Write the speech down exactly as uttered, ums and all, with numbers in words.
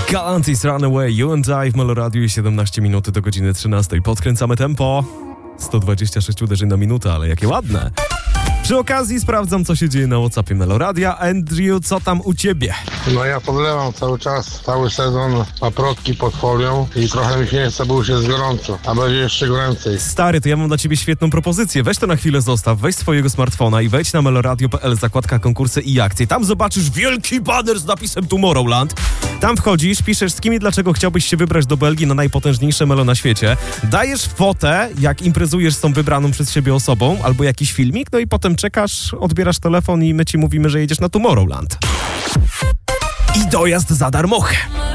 Galantis Runaway, You and I w Meloradiu, siedemnaście minut do godziny trzynastej. Podkręcamy tempo. sto dwadzieścia sześć uderzeń na minutę, ale jakie ładne. Przy okazji sprawdzam, co się dzieje na WhatsAppie Meloradia. Andrew, co tam u ciebie? No ja podlewam cały czas, cały sezon paprotki pod folią i trochę mi się nie chce, bo już jest gorąco, a będzie jeszcze goręcej. Stary, to ja mam dla ciebie świetną propozycję. Weź to na chwilę zostaw, weź swojego smartfona i wejdź na meloradio kropka p l, zakładka konkursy i akcje. Tam zobaczysz wielki baner z napisem Tomorrowland. Tam wchodzisz, piszesz z kim i dlaczego chciałbyś się wybrać do Belgii na najpotężniejsze melo na świecie. Dajesz fotę, jak imprezujesz z tą wybraną przez siebie osobą, albo jakiś filmik, no i potem czekasz, odbierasz telefon i my ci mówimy, że jedziesz na Tomorrowland. I dojazd za darmochę.